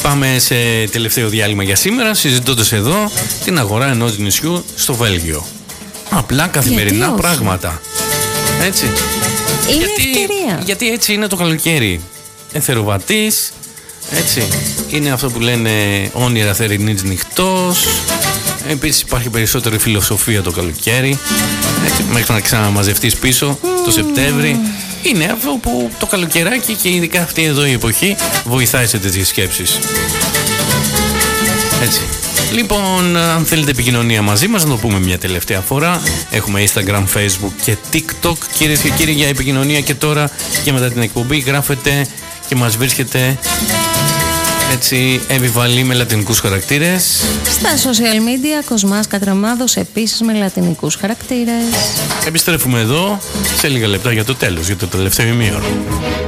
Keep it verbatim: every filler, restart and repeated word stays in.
πάμε σε τελευταίο διάλειμμα για σήμερα, συζητώντας εδώ την αγορά ενός νησιού στο Βέλγιο. Απλά καθημερινά πράγματα. Έτσι. Είναι γιατί, ευκαιρία. γιατί έτσι είναι το καλοκαίρι. Εθεροβατής. Έτσι. Είναι αυτό που λένε όνειρα θερινής νυχτός. Επίσης υπάρχει περισσότερη φιλοσοφία το καλοκαίρι. Έτσι, μέχρι να ξαναμαζευτείς πίσω mm. το Σεπτέμβρη. Είναι αυτό που το καλοκαιράκι και ειδικά αυτή εδώ η εποχή βοηθάει σε τέτοιες σκέψεις. Έτσι. Λοιπόν, αν θέλετε επικοινωνία μαζί μας, να το πούμε μια τελευταία φορά. Έχουμε Instagram, Facebook και TikTok. Κυρίες και κύριοι, για επικοινωνία και τώρα και μετά την εκπομπή γράφετε και μας βρίσκετε έτσι επιβαλή με λατινικούς χαρακτήρες. Στα social media, Κοσμάς Κατραμάδος, επίσης με λατινικούς χαρακτήρες. Επιστρέφουμε εδώ σε λίγα λεπτά για το τέλος, για το τελευταίο ημίωρο.